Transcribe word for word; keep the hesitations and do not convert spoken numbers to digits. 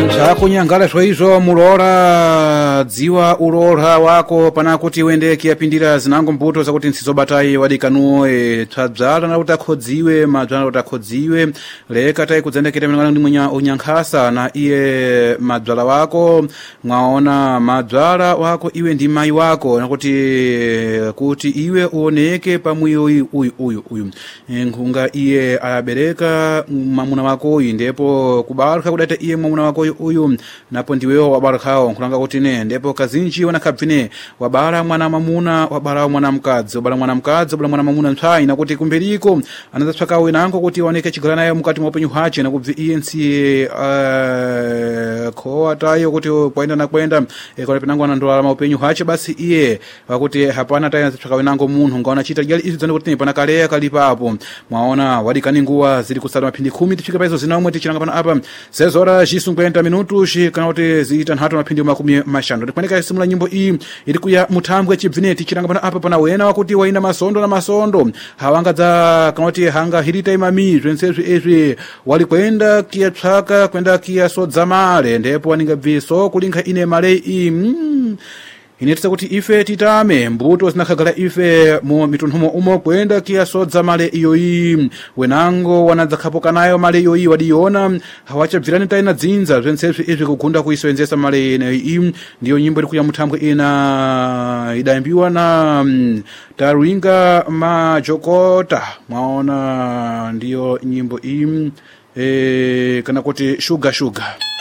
Chakunyangala zvoizvo murora dziwa urora wako pana kuti uende kiyapindira zinango mbuto zakuti nsizobatai wadikanuwe tsadzala na utakhodziwe madzala utakhodziwe leka tai kudzendekera mwana ndimwenya unyankhasa na iye madzala wako mwaona madzala wako iwe ndi mai wako nakuti kuti iwe uoneke pamwiyo uyu uyu uyu uyu nkhunga iye ayabereka mamuna wako uyu ndipo kubaraka kudata iye mamuna wako uyu napo ndiwewo wabarakao nkulanga kuti ne ndipo kazinji wanakhabvine wabara mwana mamuna wabara mwana mkadzi wabara mwana mkadzi wabara mwana mamuna mtsai nakuti kumberiko anazatsvakawe nango kuti waoneke chigala naye mukati mwa upenyu hache nakubvi iye nsi uh, khowa tayo kuti kwaenda na kwenda e, kwa pinango anandola maupenyu hache basi iye wakuti hapana tayo anazatsvakawe nango munhu ngaona chita jali izi dzana kuti pana kale kalipapo mwaona wadikani nguwa zili kusala maphindi kumi tifika paizo zinaomwe tichilanga pana apa sezora jisungwenta minutos kana kuti ziita nhatu maphindi makumi mashanu ndikwaneka simula nyimbo iyi iri kuya muthambwe chibvineti chilanga pana apa pana wena wakuti waina masondo na masondo hawangadza kana kuti hanga hirita imami zvensezvi ezvi wali kwenda kiyatsvaka kwenda kiyasodza male ndipo waningabviso kulinkha ine male iyi mm. inetisa kuti ife titame mbuto zinakhagala ife mu mitunhumo umo kwenda kiyasodza male iyoyi wenango wanadzakhapoka nayo male iyoyi wadiona hawachabvirani taina dzinza zvensezvi izvi kugunda kuisenzesa male ineyi ndiyo nyimbo iri kuya muthambwe ina idayimbiwa na um, Taringa Majokota mwaona ndiyo nyimbo iyi e, kana kuti shuga shuga